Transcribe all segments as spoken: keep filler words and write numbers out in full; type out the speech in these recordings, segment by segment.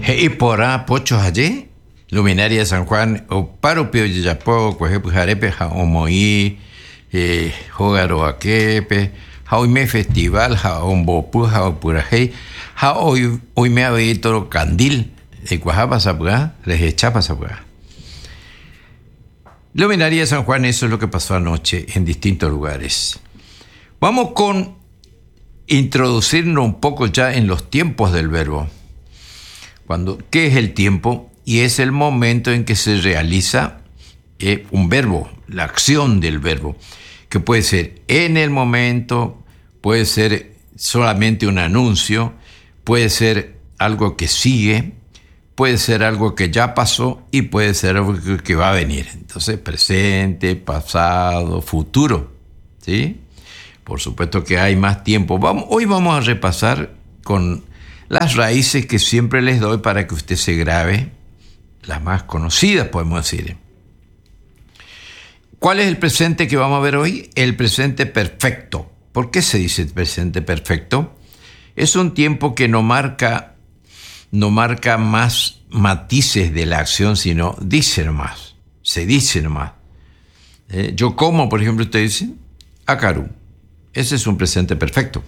Hei porá pochos allí, luminaria de San Juan, o paro pio yapo, cuejepu jarepe, ja omoí, jogaro aquepe, ja hoy me festival, ja ombopu, ja opurajei, ja hoy, hoy me había toro candil, de cuajapa sapugá, les echapa sapugá. Luminaria de San Juan, eso es lo que pasó anoche en distintos lugares. Vamos con introducirnos un poco ya en los tiempos del verbo. Cuando, ¿qué es el tiempo? Y es el momento en que se realiza eh, un verbo, la acción del verbo, que puede ser en el momento, puede ser solamente un anuncio, puede ser algo que sigue, puede ser algo que ya pasó y puede ser algo que va a venir. Entonces, presente, pasado, futuro, ¿sí? Por supuesto que hay más tiempo. Vamos, hoy vamos a repasar con las raíces que siempre les doy para que usted se grabe, las más conocidas, podemos decir. ¿Cuál es el presente que vamos a ver hoy? El presente perfecto. ¿Por qué se dice presente perfecto? Es un tiempo que no marca, no marca más matices de la acción, sino dice nomás, se dice nomás. Eh, yo como, por ejemplo, usted dice, akaru. Ese es un presente perfecto.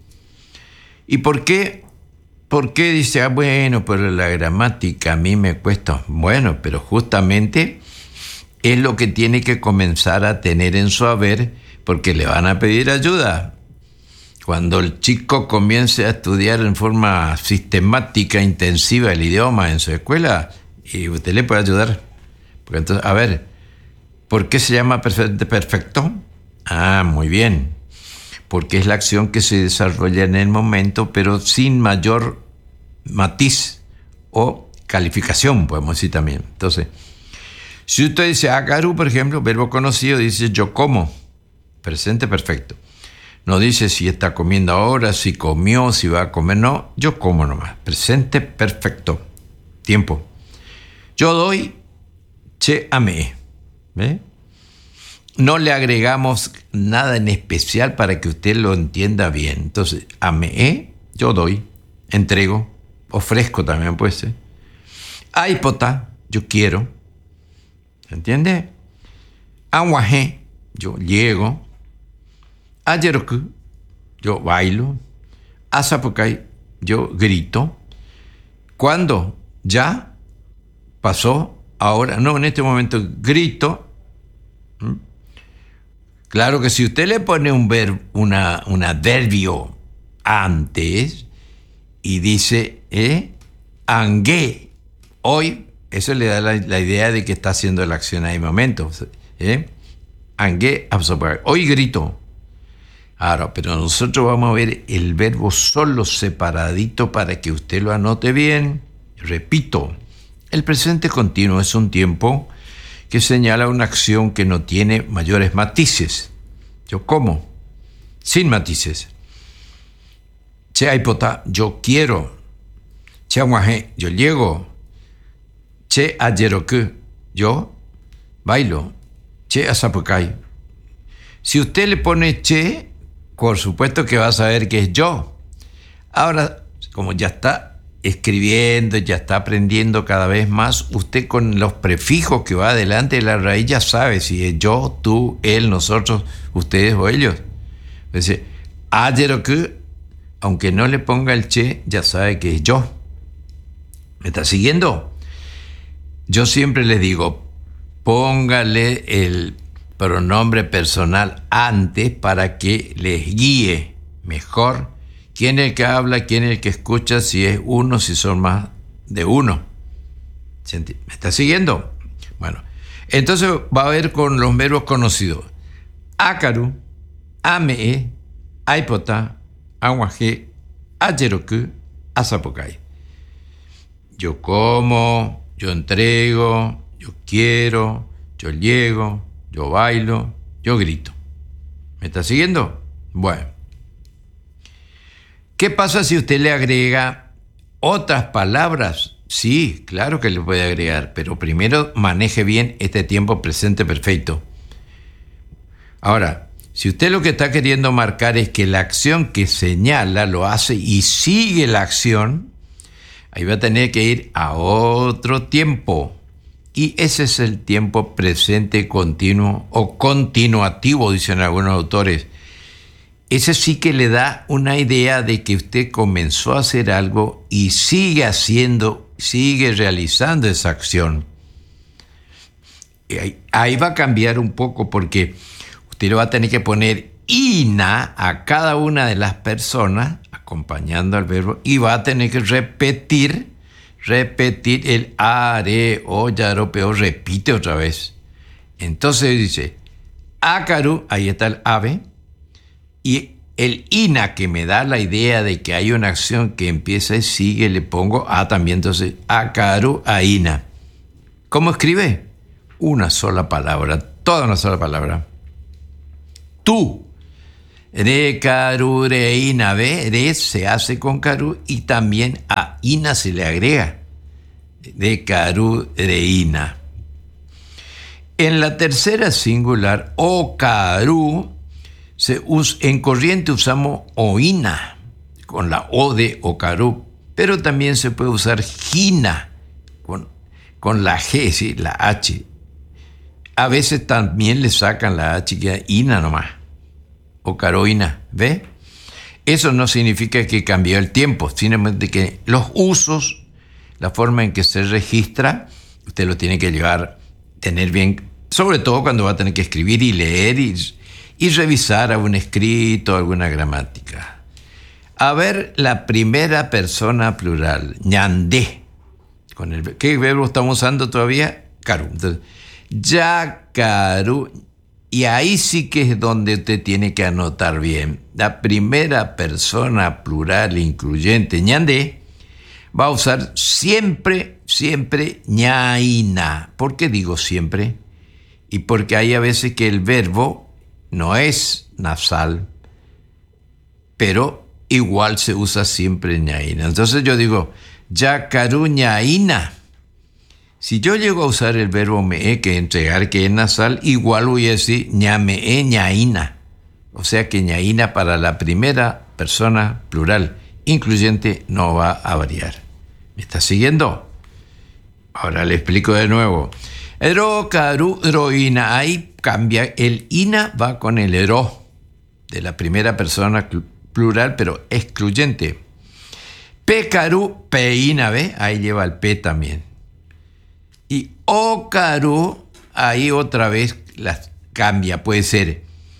¿Y por qué? ¿Por qué dice, ah, bueno, pero la gramática a mí me cuesta? Bueno, pero justamente es lo que tiene que comenzar a tener en su haber, porque le van a pedir ayuda. Cuando el chico comience a estudiar en forma sistemática, intensiva el idioma en su escuela, y usted le puede ayudar. Porque entonces, a ver, ¿por qué se llama presente perfecto? Ah, muy bien. Porque es la acción que se desarrolla en el momento, pero sin mayor matiz o calificación, podemos decir también. Entonces, si usted dice akaru, por ejemplo, verbo conocido, dice yo como, presente perfecto. No dice si está comiendo ahora, si comió, si va a comer, no, yo como nomás, presente perfecto, tiempo. Yo doy, che ame, ¿ve? No le agregamos nada en especial para que usted lo entienda bien. Entonces, ame, yo doy, entrego, ofrezco también puede ser. Aipota, yo quiero. ¿Entiende? Aguaje, yo llego. Ayeroku, yo bailo. Asapukai, yo grito. ¿Cuándo? ¿Ya? ¿Pasó? Ahora, no, en este momento grito. ¿Mm? Claro que si usted le pone un, ver, una, un adverbio antes y dice, eh, angué, hoy, eso le da la, la idea de que está haciendo la acción ahí en momento. Eh, angué, absorber, hoy grito. Ahora, pero nosotros vamos a ver el verbo solo separadito para que usted lo anote bien. Repito, el presente continuo es un tiempo que señala una acción que no tiene mayores matices. Yo como, sin matices. Che aipota, yo quiero. Che aguaje, yo llego. Che ayeroku, yo bailo. Che asapukai. Si usted le pone che, por supuesto que va a saber que es yo. Ahora, como ya está escribiendo, ya está aprendiendo cada vez más, usted con los prefijos que va adelante de la raíz ya sabe si es yo, tú, él, nosotros, ustedes o ellos. Dice, ayeroku, aunque no le ponga el che, ya sabe que es yo. ¿Me está siguiendo? Yo siempre les digo, póngale el pronombre personal antes para que les guíe mejor quién es el que habla, quién es el que escucha, si es uno, si son más de uno. ¿Me está siguiendo? Bueno, entonces va a ver con los verbos conocidos. Akaru, ame, aipota, aguaje, ayeroku, asapukai. Yo como, yo entrego, yo quiero, yo llego, yo bailo, yo grito. ¿Me está siguiendo? Bueno. ¿Qué pasa si usted le agrega otras palabras? Sí, claro que le puede agregar, pero primero maneje bien este tiempo presente perfecto. Ahora, si usted lo que está queriendo marcar es que la acción que señala lo hace y sigue la acción, Ahí va a tener que ir a otro tiempo. Y ese es el tiempo presente continuo o continuativo, dicen algunos autores. Ese sí que le da una idea de que usted comenzó a hacer algo y sigue haciendo, sigue realizando esa acción. Y ahí, ahí va a cambiar un poco porque usted le va a tener que poner ina a cada una de las personas, acompañando al verbo, y va a tener que repetir, repetir el are, o, yaro, peo, repite otra vez. Entonces dice, akaru, ahí está el ave, y el ina que me da la idea de que hay una acción que empieza y sigue, le pongo a también, entonces, akaru, aina. ¿Cómo escribe? Una sola palabra, toda una sola palabra. Tú. Re, karu, re, ina, ve, re se hace con karu y también a ina se le agrega. Re, karu, re, ina. En la tercera singular, o karu, se us, en corriente usamos oina, con la o de okaru, pero también se puede usar jina, con, con la G, ¿sí? La H. A veces también le sacan la H, que ina nomás. O caroína, ¿ve? Eso no significa que cambió el tiempo, simplemente que los usos, la forma en que se registra, usted lo tiene que llevar, tener bien, sobre todo cuando va a tener que escribir y leer y, y revisar algún escrito, alguna gramática. A ver, la primera persona plural, ñandé. Con el, ¿qué verbo estamos usando todavía? Caru. Entonces, ya caru. Y ahí sí que es donde usted tiene que anotar bien. La primera persona plural incluyente, ñandé, va a usar siempre, siempre ñaina. ¿Por qué digo siempre? Y porque hay a veces que el verbo no es nasal, pero igual se usa siempre ñaina. Entonces yo digo, yacaru ñaina. Si yo llego a usar el verbo me, que entregar, que es nasal, igual voy a decir ñame, ñaina. O sea que ñaina para la primera persona plural incluyente no va a variar. ¿Me está siguiendo? Ahora le explico de nuevo. Ero, caru, roina. Ahí cambia. El ina va con el ero de la primera persona plural, pero excluyente. Pe, caru, peina, ¿ve? Ahí lleva el pe también. Y okaru, ahí otra vez las cambia. Puede ser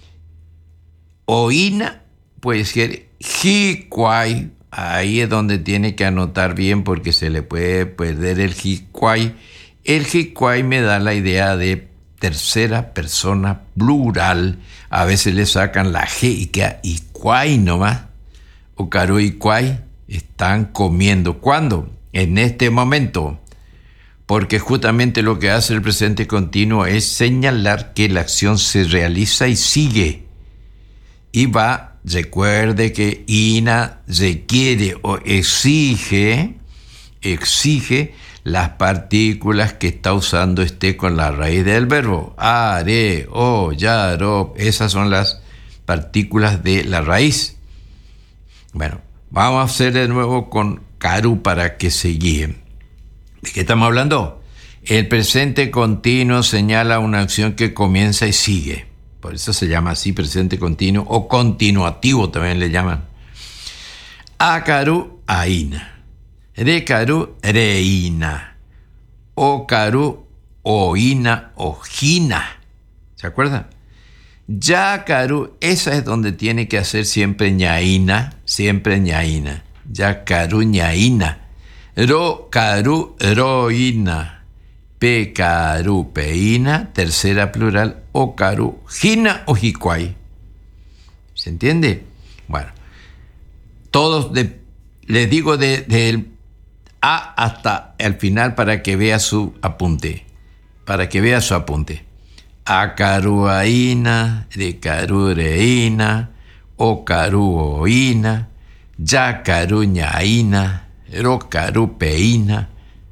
oina, puede ser jikwai. Ahí es donde tiene que anotar bien porque se le puede perder el jikwai. El jikwai me da la idea de tercera persona plural. A veces le sacan la G y queda ikwai nomás. Okaru y kwai están comiendo. ¿Cuándo? En este momento. Porque justamente lo que hace el presente continuo es señalar que la acción se realiza y sigue. Y va, recuerde que ina requiere o exige, exige las partículas que está usando este con la raíz del verbo. Are, o, yaro, esas son las partículas de la raíz. Bueno, vamos a hacer de nuevo con karu para que se guíen. ¿De qué estamos hablando? El presente continuo señala una acción que comienza y sigue. Por eso se llama así presente continuo o continuativo también le llaman. Akaru, aina. Rekaru, reina. Okaru, oina, ojina. ¿Se acuerdan? Yakaru, esa es donde tiene que hacer siempre ñaina, siempre ñaina. Yakaru, ñaina. Ro, caru, roina. Pe, caru, peina. Tercera plural, o caru, jina o jikwai. ¿Se entiende? Bueno, todos de, les digo del de A hasta el final para que vea su apunte. Para que vea su apunte. Akaruaina, rekarureina, okaruoina, yakaruñaina, rocarupeína,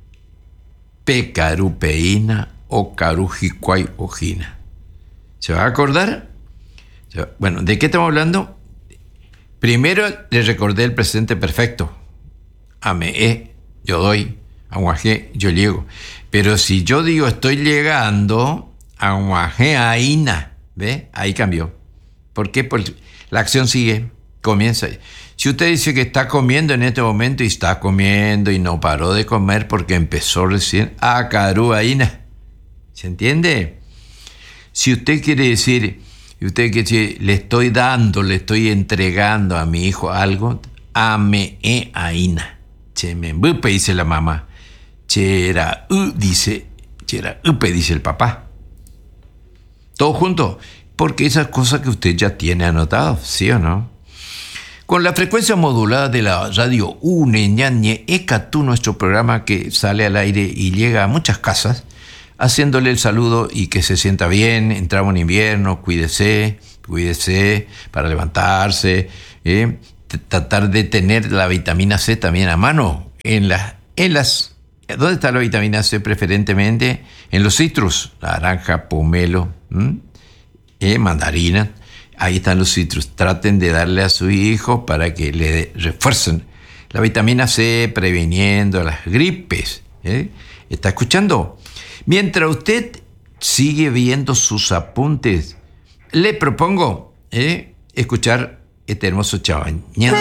pecarupeína, ocarujicuay, ojina. ¿Se va a acordar? Bueno, ¿de qué estamos hablando? Primero les recordé el presente perfecto. Ame, yo doy, aguajé, yo llego. Pero si yo digo estoy llegando, aguajé aina, ¿ve? Ahí cambió. ¿Por qué? Porque la acción sigue, comienza. Si usted dice que está comiendo en este momento y está comiendo y no paró de comer porque empezó recién, acaru aina. ¿Se entiende? Si usted quiere decir, usted quiere decir, le estoy dando, le estoy entregando a mi hijo algo, ame e aina. Che me bupe, dice la mamá. Che era u, dice, che era upe, dice el papá. Todo junto, porque esas cosas que usted ya tiene anotadas, ¿sí o no? Con la frecuencia modulada de la radio Une Ñañe Ecatú, nuestro programa que sale al aire y llega a muchas casas, haciéndole el saludo y que se sienta bien. Entramos en invierno, cuídese, cuídese para levantarse, ¿eh? Tratar de tener la vitamina C también a mano. En, la, en las, ¿dónde está la vitamina C preferentemente? En los citrus, naranja, pomelo, ¿eh? mandarina. Ahí están los citrus. Traten de darle a su hijo para que le refuercen la vitamina C, previniendo las gripes. ¿eh? ¿Está escuchando? Mientras usted sigue viendo sus apuntes, le propongo ¿eh? escuchar este hermoso chabañán.